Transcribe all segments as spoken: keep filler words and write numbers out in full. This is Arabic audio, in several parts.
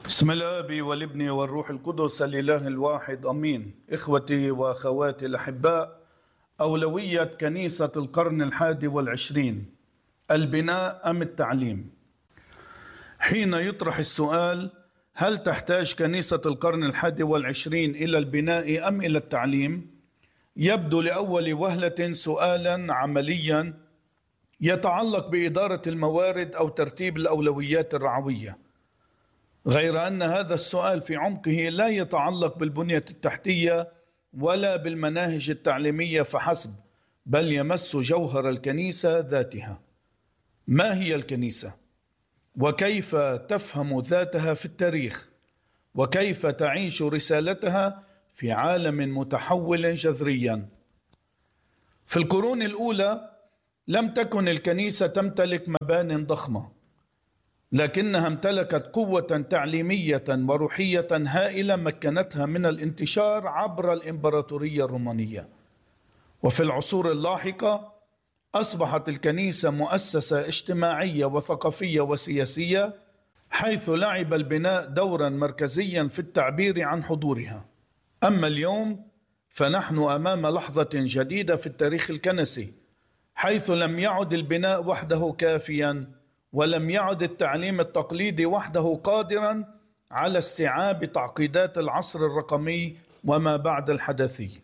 بسم الآب والابن والروح القدس الإله الواحد أمين. إخوتي وأخواتي الأحباء، أولوية كنيسة القرن الحادي والعشرين: البناء أم التعليم؟ حين يطرح السؤال هل تحتاج كنيسة القرن الحادي والعشرين إلى البناء أم إلى التعليم، يبدو لأول وهلة سؤالا عمليا يتعلق بإدارة الموارد أو ترتيب الأولويات الرعوية، غير أن هذا السؤال في عمقه لا يتعلق بالبنية التحتية ولا بالمناهج التعليمية فحسب، بل يمس جوهر الكنيسة ذاتها. ما هي الكنيسة؟ وكيف تفهم ذاتها في التاريخ؟ وكيف تعيش رسالتها في عالم متحول جذريا؟ في القرون الأولى لم تكن الكنيسة تمتلك مبان ضخمة، لكنها امتلكت قوة تعليمية وروحية هائلة مكنتها من الانتشار عبر الإمبراطورية الرومانية. وفي العصور اللاحقة أصبحت الكنيسة مؤسسة اجتماعية وثقافية وسياسية، حيث لعب البناء دورا مركزيا في التعبير عن حضورها. أما اليوم فنحن أمام لحظة جديدة في التاريخ الكنسي، حيث لم يعد البناء وحده كافيا، ولم يعد التعليم التقليدي وحده قادرا على استيعاب تعقيدات العصر الرقمي وما بعد الحدثي.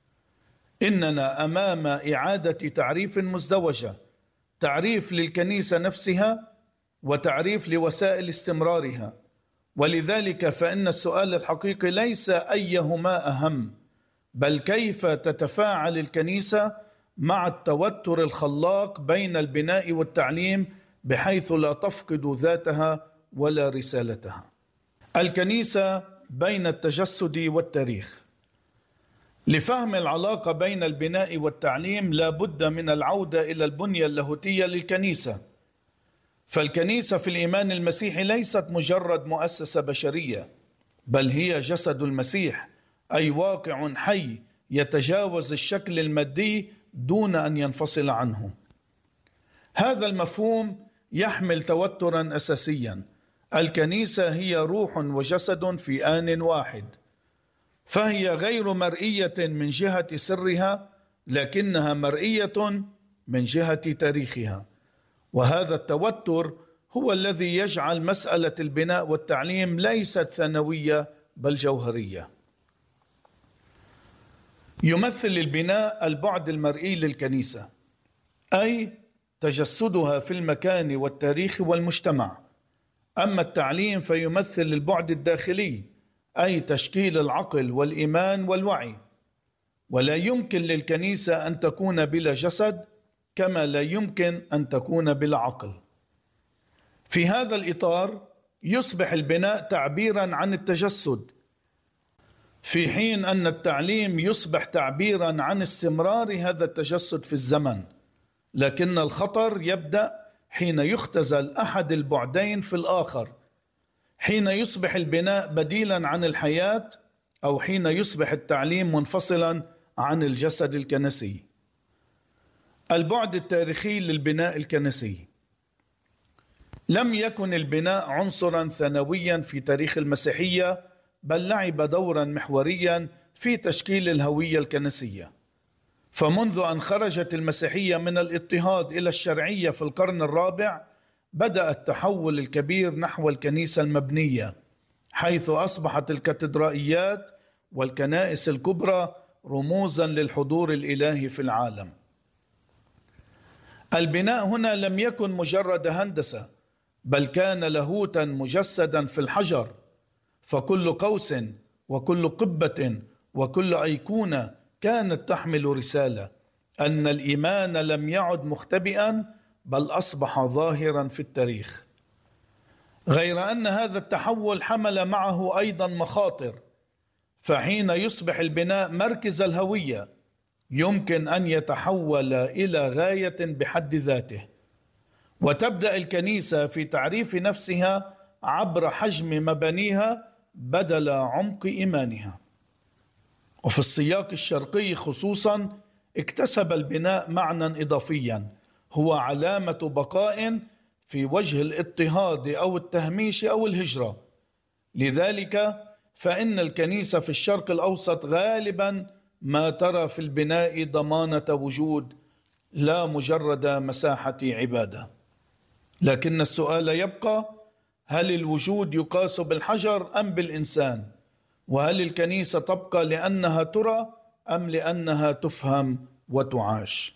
إننا أمام إعادة تعريف مزدوجة: تعريف للكنيسة نفسها وتعريف لوسائل استمرارها. ولذلك فإن السؤال الحقيقي ليس أيهما أهم، بل كيف تتفاعل الكنيسة مع التوتر الخلاق بين البناء والتعليم بحيث لا تفقد ذاتها ولا رسالتها. الكنيسة بين التجسد والتاريخ. لفهم العلاقة بين البناء والتعليم لا بد من العودة إلى البنية اللاهوتية للكنيسة. فالكنيسة في الإيمان المسيحي ليست مجرد مؤسسة بشرية، بل هي جسد المسيح، أي واقع حي يتجاوز الشكل المادي دون أن ينفصل عنه. هذا المفهوم يحمل توترا أساسيا: الكنيسة هي روح وجسد في آن واحد، فهي غير مرئية من جهة سرها، لكنها مرئية من جهة تاريخها. وهذا التوتر هو الذي يجعل مسألة البناء والتعليم ليست ثانوية بل جوهرية. يمثل البناء البعد المرئي للكنيسة، أي تجسدها في المكان والتاريخ والمجتمع. أما التعليم فيمثل البعد الداخلي، أي تشكيل العقل والإيمان والوعي. ولا يمكن للكنيسة أن تكون بلا جسد، كما لا يمكن أن تكون بلا عقل. في هذا الإطار يصبح البناء تعبيرا عن التجسد، في حين أن التعليم يصبح تعبيرا عن استمرار هذا التجسد في الزمن. لكن الخطر يبدأ حين يختزل أحد البعدين في الآخر، حين يصبح البناء بديلا عن الحياة، أو حين يصبح التعليم منفصلا عن الجسد الكنسي. البعد التاريخي للبناء الكنسي. لم يكن البناء عنصرا ثانويا في تاريخ المسيحية، بل لعب دورا محوريا في تشكيل الهوية الكنسية. فمنذ أن خرجت المسيحية من الاضطهاد إلى الشرعية في القرن الرابع، بدأ التحول الكبير نحو الكنيسة المبنية، حيث أصبحت الكاتدرائيات والكنائس الكبرى رموزا للحضور الإلهي في العالم. البناء هنا لم يكن مجرد هندسة، بل كان لاهوتا مجسدا في الحجر، فكل قوس وكل قبة وكل أيقونة كانت تحمل رسالة: أن الإيمان لم يعد مختبئا، بل أصبح ظاهرا في التاريخ. غير أن هذا التحول حمل معه أيضا مخاطر، فحين يصبح البناء مركز الهوية يمكن أن يتحول إلى غاية بحد ذاته، وتبدأ الكنيسة في تعريف نفسها عبر حجم مبانيها بدل عمق إيمانها. وفي السياق الشرقي خصوصا اكتسب البناء معنى إضافيا، هو علامة بقاء في وجه الاضطهاد أو التهميش أو الهجرة. لذلك فإن الكنيسة في الشرق الأوسط غالبا ما ترى في البناء ضمانة وجود لا مجرد مساحة عبادة. لكن السؤال يبقى: هل الوجود يقاس بالحجر أم بالإنسان؟ وهل الكنيسة تبقى لأنها ترى أم لأنها تفهم وتعاش؟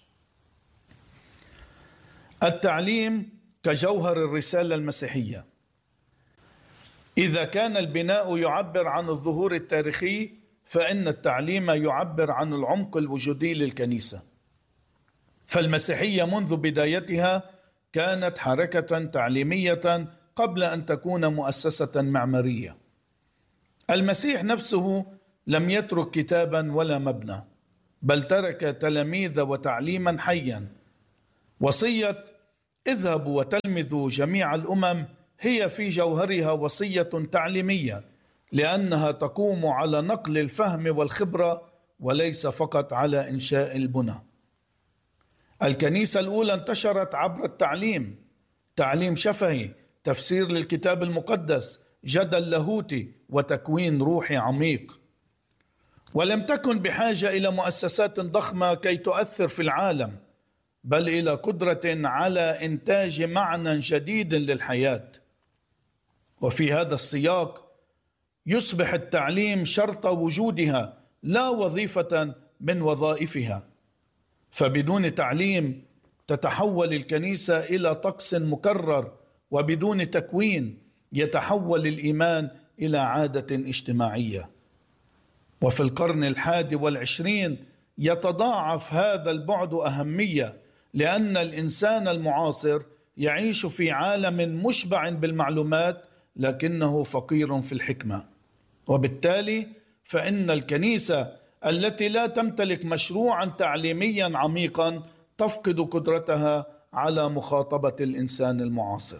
التعليم كجوهر الرسالة المسيحية. إذا كان البناء يعبر عن الظهور التاريخي، فإن التعليم يعبر عن العمق الوجودي للكنيسة. فالمسيحية منذ بدايتها كانت حركة تعليمية قبل أن تكون مؤسسة معمارية. المسيح نفسه لم يترك كتابا ولا مبنى، بل ترك تلاميذ وتعليما حيا. وصية اذهبوا وتلمذوا جميع الأمم هي في جوهرها وصية تعليمية، لأنها تقوم على نقل الفهم والخبرة وليس فقط على إنشاء البنى. الكنيسة الأولى انتشرت عبر التعليم، تعليم شفهي، تفسير للكتاب المقدس، جدل لاهوتي، وتكوين روحي عميق. ولم تكن بحاجة إلى مؤسسات ضخمة كي تؤثر في العالم، بل إلى قدرة على إنتاج معنى جديد للحياة. وفي هذا السياق يصبح التعليم شرط وجودها لا وظيفة من وظائفها. فبدون تعليم تتحول الكنيسة إلى طقس مكرر، وبدون تكوين يتحول الإيمان إلى عادة اجتماعية. وفي القرن الحادي والعشرين يتضاعف هذا البعد أهمية، لأن الإنسان المعاصر يعيش في عالم مشبع بالمعلومات لكنه فقير في الحكمة. وبالتالي فإن الكنيسة التي لا تمتلك مشروعا تعليميا عميقا تفقد قدرتها على مخاطبة الإنسان المعاصر.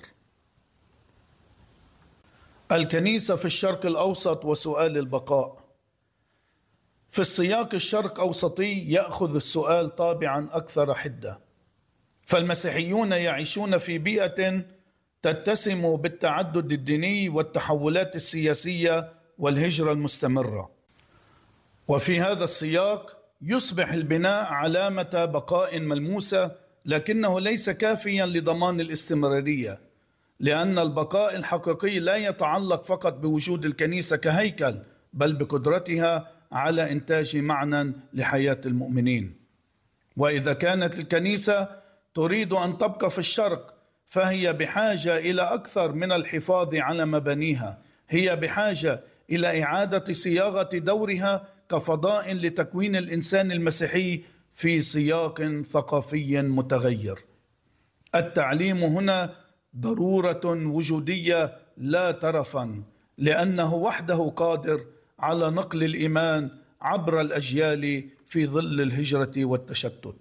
الكنيسة في الشرق الأوسط وسؤال البقاء. في السياق الشرق أوسطي يأخذ السؤال طابعا أكثر حدة، فالمسيحيون يعيشون في بيئة تتسم بالتعدد الديني والتحولات السياسية والهجرة المستمرة. وفي هذا السياق يصبح البناء علامة بقاء ملموسة، لكنه ليس كافيا لضمان الاستمرارية، لأن البقاء الحقيقي لا يتعلق فقط بوجود الكنيسة كهيكل، بل بقدرتها على إنتاج معنى لحياة المؤمنين. وإذا كانت الكنيسة تريد أن تبقى في الشرق، فهي بحاجة إلى أكثر من الحفاظ على مبانيها. هي بحاجة إلى إعادة صياغة دورها كفضاء لتكوين الإنسان المسيحي في سياق ثقافي متغير. التعليم هنا ضرورة وجودية لا ترفا، لأنه وحده قادر على نقل الإيمان عبر الأجيال في ظل الهجرة والتشتت.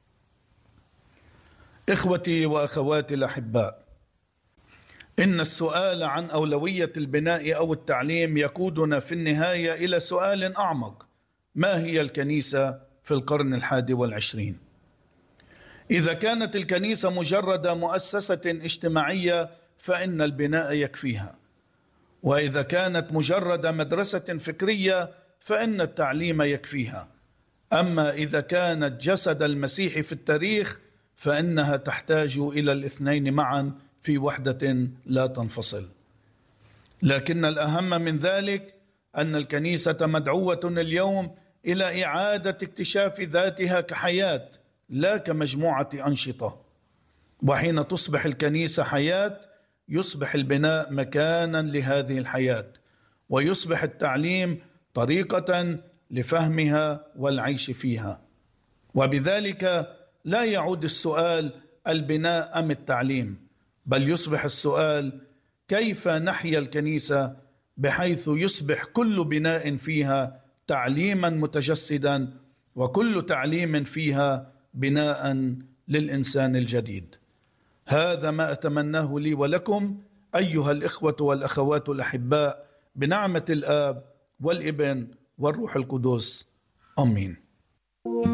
إخوتي وأخواتي الأحباء، إن السؤال عن أولوية البناء أو التعليم يقودنا في النهاية إلى سؤال أعمق: ما هي الكنيسة في القرن الحادي والعشرين؟ إذا كانت الكنيسة مجرد مؤسسة اجتماعية فإن البناء يكفيها، وإذا كانت مجرد مدرسة فكرية فإن التعليم يكفيها. أما إذا كانت جسد المسيح في التاريخ فإنها تحتاج إلى الاثنين معا في وحدة لا تنفصل. لكن الأهم من ذلك أن الكنيسة مدعوة اليوم إلى إعادة اكتشاف ذاتها كحياة لا كمجموعة أنشطة. وحين تصبح الكنيسة حياة يصبح البناء مكانا لهذه الحياة، ويصبح التعليم طريقة لفهمها والعيش فيها. وبذلك لا يعود السؤال البناء أم التعليم، بل يصبح السؤال كيف نحيا الكنيسة بحيث يصبح كل بناء فيها تعليما متجسدا، وكل تعليم فيها بناء للإنسان الجديد. هذا ما أتمناه لي ولكم أيها الإخوة والأخوات الأحباء، بنعمة الآب والابن والروح القدس. آمين.